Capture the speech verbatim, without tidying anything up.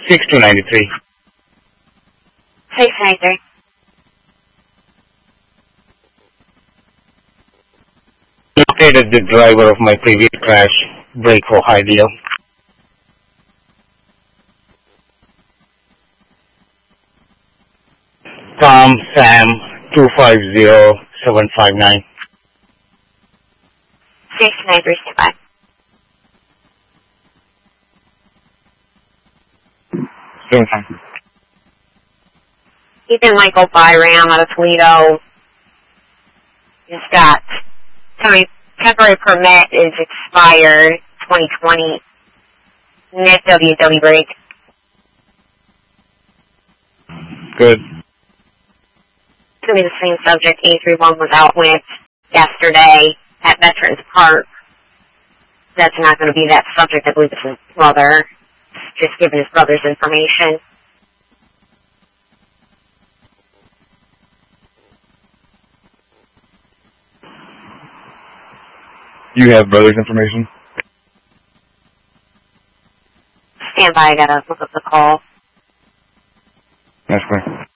six two nine three. six nine three. Located the driver of my previous crash. Brake for high deal. Tom Sam two five zero seven five nine. six nine three, stand by. Same time. Ethan Michael Byram out of Toledo. Just got temporary, temporary permit is expired twenty twenty. Net W W break. Good. It's going to be the same subject A three one was out with yesterday at Veterans Park. That's not going to be that subject. I believe it's his brother. Just giving his brother's information. You have brother's information? Stand by, I gotta look up the call. That's fine.